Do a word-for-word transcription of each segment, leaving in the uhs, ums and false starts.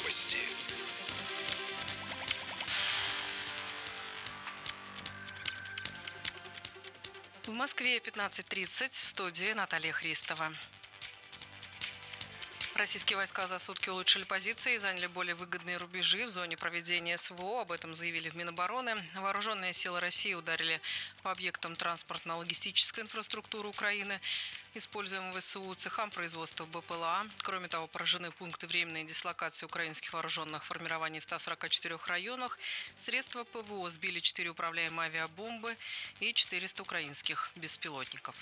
Новости. В Москве пятнадцать тридцать, в студии Наталья Христова. Российские войска за сутки улучшили позиции и заняли более выгодные рубежи в зоне проведения СВО. Об этом заявили в Минобороны. Вооруженные силы России ударили по объектам транспортно-логистической инфраструктуры Украины, используемым ВСУ, цехам производства БПЛА. Кроме того, поражены пункты временной дислокации украинских вооруженных формирований в ста сорока четырёх районах. Средства ПВО сбили четыре управляемые авиабомбы и четыреста украинских беспилотников.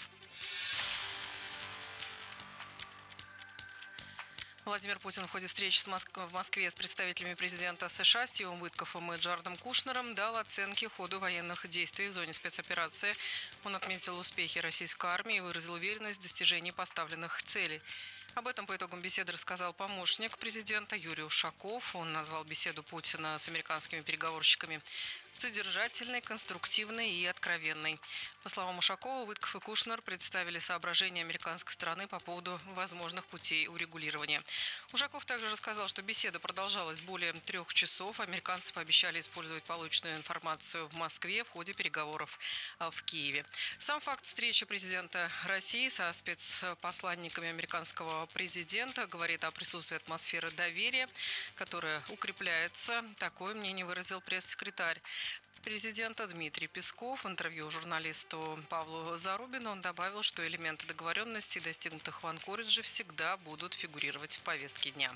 Владимир Путин в ходе встречи в Москве с представителями президента США Стивом Уиткофом и Джаредом Кушнером дал оценки ходу военных действий в зоне спецоперации. Он отметил успехи российской армии и выразил уверенность в достижении поставленных целей. Об этом по итогам беседы рассказал помощник президента Юрий Ушаков. Он назвал беседу Путина с американскими переговорщиками содержательной, конструктивной и откровенной. По словам Ушакова, Уиткоф и Кушнер представили соображения американской стороны по поводу возможных путей урегулирования. Ушаков также рассказал, что беседа продолжалась более трех часов. Американцы пообещали использовать полученную информацию в Москве в ходе переговоров в Киеве. Сам факт встречи президента России со спецпосланниками американского президента говорит о присутствии атмосферы доверия, которая укрепляется. Такое мнение выразил пресс-секретарь президента Дмитрий Песков. В интервью журналисту Павлу Зарубину он добавил, что элементы договоренностей, достигнутых в Анкоридже, всегда будут фигурировать в повестке дня.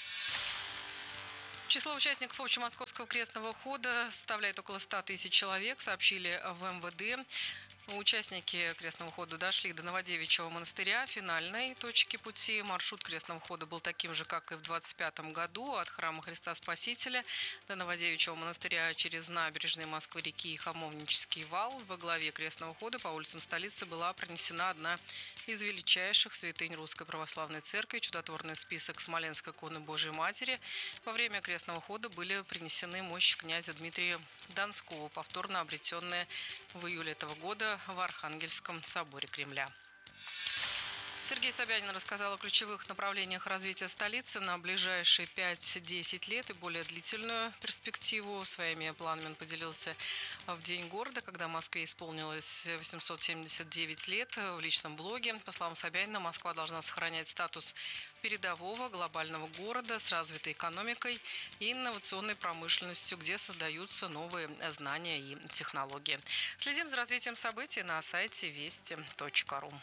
Число участников общемосковского крестного хода составляет около ста тысяч человек, сообщили в эм вэ дэ. Участники крестного хода дошли до Новодевичьего монастыря, финальной точки пути. Маршрут крестного хода был таким же, как и в двадцать пятом году, от храма Христа Спасителя до Новодевичьего монастыря через набережные Москвы-реки и Хамовнический вал. Во главе крестного хода по улицам столицы была пронесена одна из величайших святынь Русской Православной Церкви – чудотворный список Смоленской иконы Божией Матери. Во время крестного хода были принесены мощи князя Дмитрия Донского, повторно обретенные в июле этого года в Архангельском соборе Кремля. Сергей Собянин рассказал о ключевых направлениях развития столицы на ближайшие пять-десять лет и более длительную перспективу. Своими планами он поделился в День города, когда Москве исполнилось восемьсот семьдесят девять лет. В личном блоге, по словам Собянина, Москва должна сохранять статус передового глобального города с развитой экономикой и инновационной промышленностью, где создаются новые знания и технологии. Следим за развитием событий на сайте вести точка ру.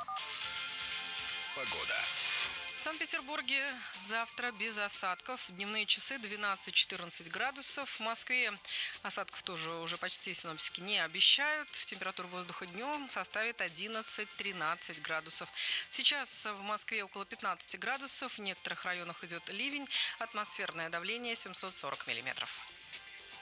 Погода. В Санкт-Петербурге завтра без осадков. Дневные часы двенадцать-четырнадцать градусов. В Москве осадков тоже уже почти синоптики не обещают. Температура воздуха днем составит одиннадцать-тринадцать градусов. Сейчас в Москве около пятнадцати градусов. В некоторых районах идет ливень. Атмосферное давление семьсот сорок миллиметров.